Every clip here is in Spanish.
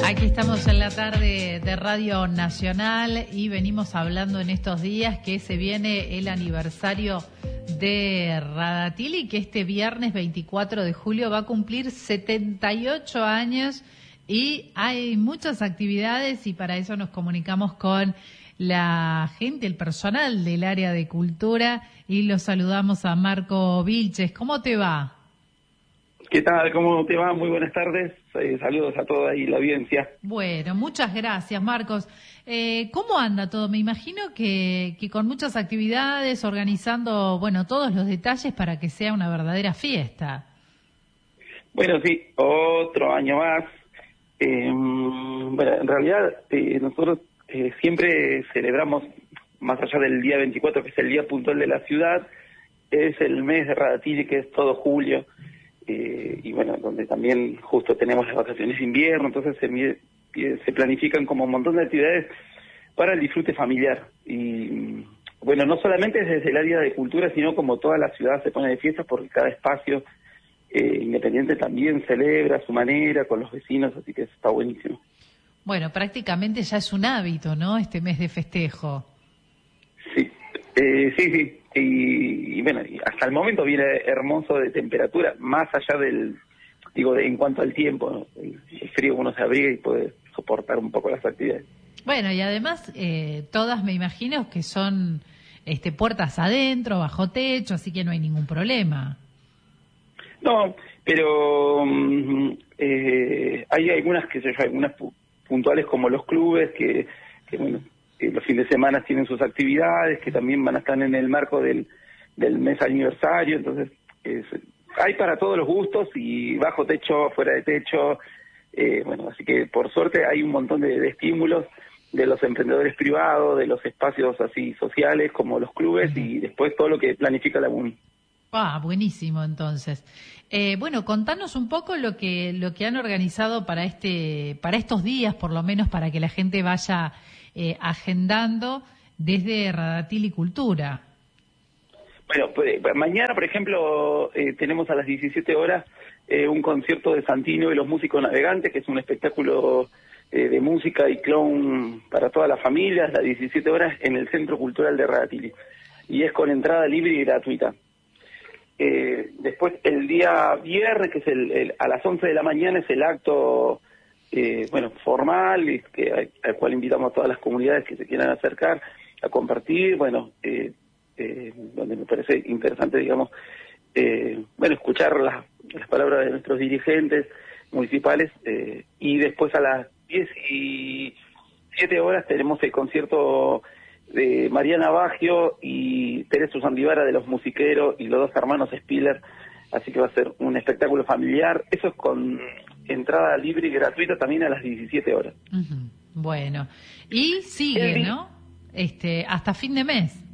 Aquí estamos en la tarde de Radio Nacional y venimos hablando en estos días que se viene el aniversario de Radatili, que este viernes 24 de julio va a cumplir 78 años y hay muchas actividades y para eso nos comunicamos con la gente, el personal del área de cultura y los saludamos a Marco Vilches. ¿Cómo te va? ¿Qué tal? ¿Cómo te va? Muy buenas tardes. Saludos a toda ahí la audiencia. Bueno, muchas gracias, Marcos. ¿Cómo anda todo? Me imagino que con muchas actividades, organizando, bueno, todos los detalles para que sea una verdadera fiesta. Bueno, sí, otro año más. Bueno, en realidad nosotros siempre celebramos, más allá del día 24, que es el día puntual de la ciudad, es el mes de Radatili, que es todo julio. Y bueno, donde también justo tenemos las vacaciones de invierno, entonces se planifican como un montón de actividades para el disfrute familiar. Y bueno, no solamente desde el área de cultura, sino como toda la ciudad se pone de fiestas, porque cada espacio independiente también celebra a su manera con los vecinos, así que eso está buenísimo. Bueno, prácticamente ya es un hábito, ¿no? Este mes de festejo. Sí, sí. Y bueno, hasta el momento viene hermoso de temperatura, más allá en cuanto al tiempo, ¿no? El frío uno se abriga y puede soportar un poco las actividades. Bueno, y además todas me imagino que son puertas adentro, bajo techo, así que no hay ningún problema. No, pero hay algunas algunas puntuales como los clubes que bueno, los fines de semana tienen sus actividades, que también van a estar en el marco del mes aniversario, entonces hay para todos los gustos, y bajo techo, fuera de techo, bueno, así que por suerte hay un montón de estímulos de los emprendedores privados, de los espacios así sociales como los clubes, y después todo lo que planifica la MUNI. Ah, buenísimo, entonces. Bueno, contanos un poco lo que han organizado para estos días, por lo menos para que la gente vaya agendando desde Radatili Cultura. Bueno, pues, mañana, por ejemplo, tenemos a las 17 horas un concierto de Santino y los Músicos Navegantes, que es un espectáculo de música y clown para toda la familia, a las 17 horas en el Centro Cultural de Radatili. Y es con entrada libre y gratuita. Después, el día viernes, que es a las 11 de la mañana, es el acto formal, y al cual invitamos a todas las comunidades que se quieran acercar a compartir, donde me parece interesante, digamos, escuchar las palabras de nuestros dirigentes municipales, y después a las 17 horas tenemos el concierto de Mariana Baggio y Teresa Usandivara de Los Musiqueros y los dos hermanos Spiller, así que va a ser un espectáculo familiar. Eso es con entrada libre y gratuita también a las 17 horas. Uh-huh. Bueno, y sigue, ¿no? Hasta fin de mes.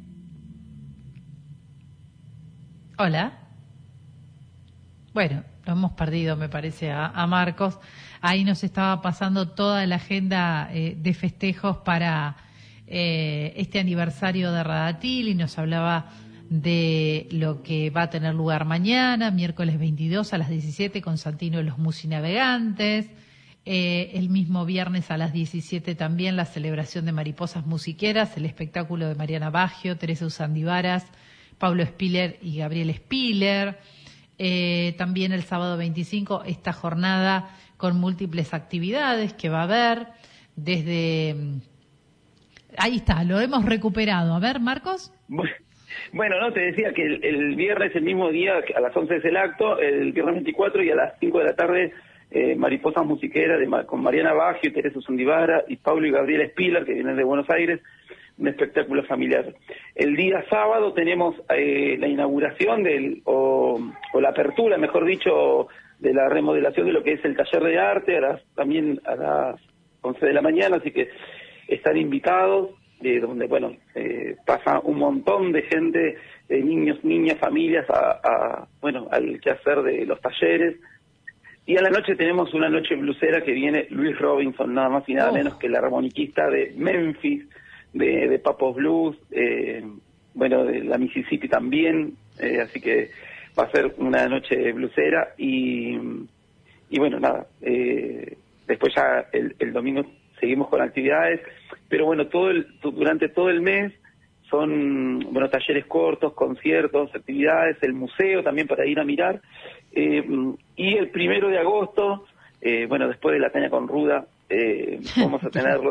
Hola. Bueno, lo hemos perdido, me parece, a Marcos. Ahí nos estaba pasando toda la agenda de festejos para este aniversario de Radatili, nos hablaba de lo que va a tener lugar mañana, miércoles 22 a las 17 con Santino y los Musinavegantes, el mismo viernes a las 17 también la celebración de Mariposas Musiqueras, el espectáculo de Mariana Baggio, Teresa Usandívaras, Pablo Spiller y Gabriel Spiller, también el sábado 25 esta jornada con múltiples actividades que va a haber desde... Ahí está, lo hemos recuperado. A ver, Marcos. Bueno, no, te decía que el viernes, el mismo día, a las 11 es el acto, el viernes 24, y a las 5 de la tarde, Mariposas Musiqueras con Mariana Baggio, Teresa Usandivara y Pablo y Gabriela Spiller, que vienen de Buenos Aires, un espectáculo familiar. El día sábado tenemos la inauguración o la apertura, mejor dicho, de la remodelación de lo que es el taller de arte, también a las 11 de la mañana, así que están invitados, donde pasa un montón de gente, de niños, niñas, familias, al quehacer de los talleres. Y a la noche tenemos una noche blusera que viene Luis Robinson, nada más y nada menos que el armoniquista de Memphis, de Papos Blues, de la Mississippi también, así que va a ser una noche blusera y bueno, nada, después ya el domingo seguimos con actividades, pero bueno, durante todo el mes son, bueno, talleres cortos, conciertos, actividades, el museo también para ir a mirar, y el 1 de agosto, bueno, después de la caña con Ruda, vamos a tener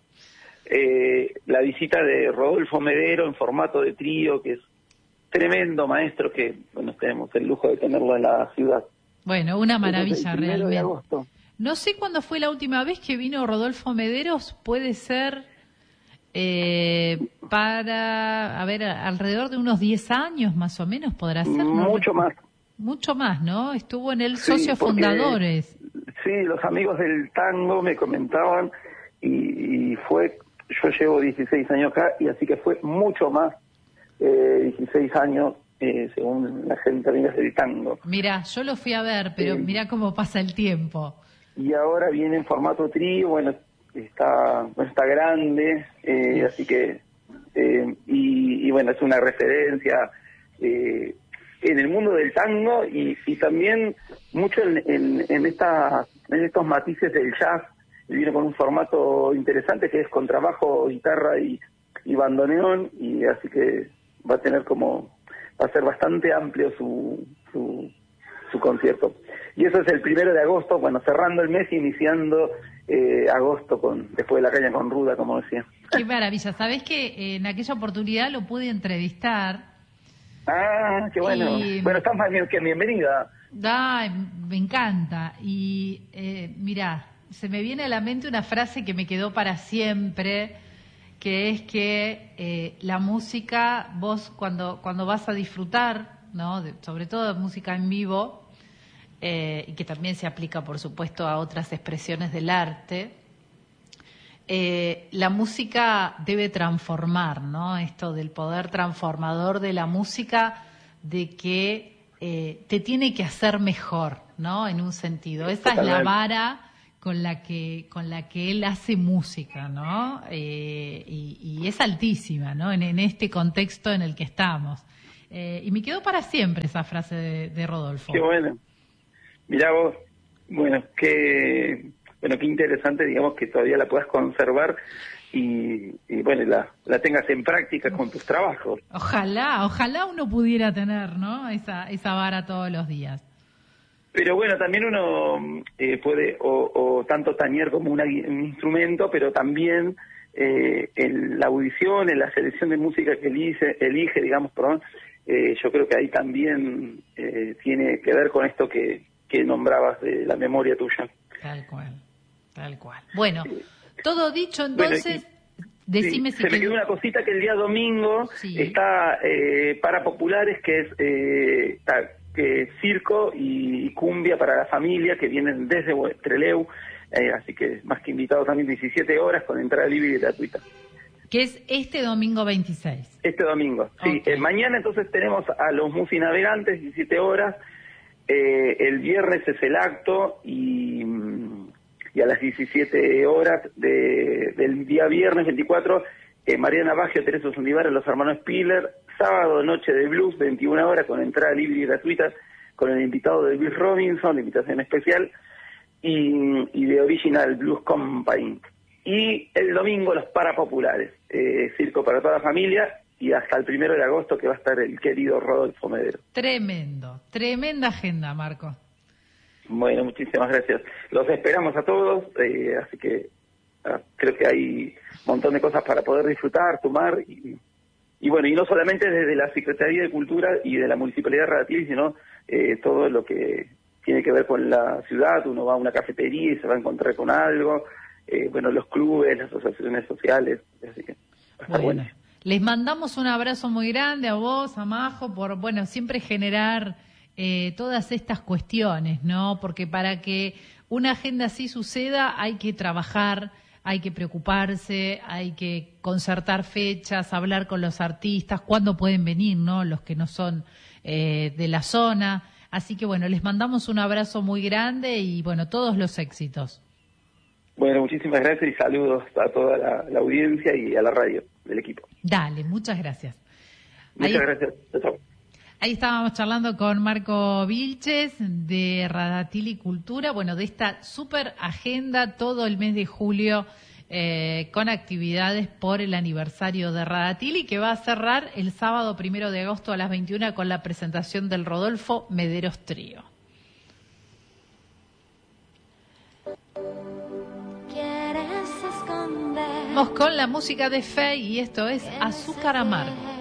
la visita de Rodolfo Medero en formato de trío, que es tremendo maestro, que bueno, tenemos el lujo de tenerlo en la ciudad. Bueno, una maravilla. Entonces, el 1 de realmente. agosto. No sé cuándo fue la última vez que vino Rodolfo Mederos, puede ser para, a ver, alrededor de unos 10 años más o menos podrá ser, ¿no? Mucho más. Mucho más, ¿no? Estuvo en el Sí, Socios porque, Fundadores. Sí, los amigos del tango me comentaban y yo llevo 16 años acá y así que fue mucho más, 16 años, según la gente del tango. Mira, yo lo fui a ver, pero mira cómo pasa el tiempo. Y ahora viene en formato trío, bueno, está grande, así que, y bueno, es una referencia en el mundo del tango y también mucho en estos matices del jazz. Viene con un formato interesante que es con trabajo, guitarra y bandoneón, y así que va a ser bastante amplio su concierto. Y eso es el 1 de agosto, bueno, cerrando el mes y iniciando agosto después de la caña con Ruda, como decía. Qué maravilla. ¿Sabés que en aquella oportunidad lo pude entrevistar? Ah, qué bueno. Bueno, estás más bien que bienvenida. Me encanta. Y mirá, se me viene a la mente una frase que me quedó para siempre, que es que la música, vos cuando vas a disfrutar, ¿no? Sobre todo de música en vivo, y que también se aplica, por supuesto, a otras expresiones del arte, la música debe transformar, ¿no? Esto del poder transformador de la música, de que te tiene que hacer mejor, ¿no? En un sentido. Esa es la vara con la que él hace música, ¿no? Y es altísima, ¿no? En este contexto en el que estamos. Y me quedó para siempre esa frase de Rodolfo. Qué bueno. Mirá vos, bueno, qué interesante, digamos, que todavía la puedas conservar y bueno, la tengas en práctica con tus trabajos. Ojalá uno pudiera tener, ¿no? Esa vara todos los días. Pero bueno, también uno puede o tanto tañer como un instrumento, pero también en la audición, en la selección de música que elige, digamos, yo creo que ahí también tiene que ver con esto que nombrabas de la memoria tuya. Tal cual. Bueno, todo dicho entonces, decime si... Se me quedó una cosita que el día domingo está para populares, que es circo y cumbia para la familia, que vienen desde Trelew, así que más que invitados también 17 horas con entrada libre y gratuita. Que es este domingo 26. Este domingo, sí. Okay. Mañana entonces tenemos a los Musinavegantes, 17 horas. El viernes es el acto y a las 17 horas del día viernes 24, Mariana Baggio, Teresa Sundivara, los hermanos Spiller. Sábado, noche de blues, 21 horas, con entrada libre y gratuita, con el invitado de Bill Robinson, invitación especial, y de Original Blues Company. Y el domingo los Parapopulares, circo para toda la familia, y hasta el 1 de agosto que va a estar el querido Rodolfo Medero. Tremenda agenda, Marco. Bueno, muchísimas gracias. Los esperamos a todos, así que creo que hay un montón de cosas para poder disfrutar, tomar, y bueno, y no solamente desde la Secretaría de Cultura y de la Municipalidad de Radatili, sino todo lo que tiene que ver con la ciudad. Uno va a una cafetería y se va a encontrar con algo, bueno, los clubes, las asociaciones sociales, así que va a estar bueno. Les mandamos un abrazo muy grande a vos, a Majo, por, bueno, siempre generar todas estas cuestiones, ¿no? Porque para que una agenda así suceda hay que trabajar, hay que preocuparse, hay que concertar fechas, hablar con los artistas, cuándo pueden venir, ¿no? Los que no son de la zona. Así que, bueno, les mandamos un abrazo muy grande y, bueno, todos los éxitos. Bueno, muchísimas gracias y saludos a toda la audiencia y a la radio del equipo. Dale, muchas gracias. Muchas gracias. Chao. Ahí estábamos charlando con Marco Vilches de Radatili Cultura, bueno, de esta super agenda todo el mes de julio con actividades por el aniversario de Radatili, que va a cerrar el sábado 1 de agosto a las 21 con la presentación del Rodolfo Mederos Trío. Vamos con la música de Fey y esto es Azúcar Amargo.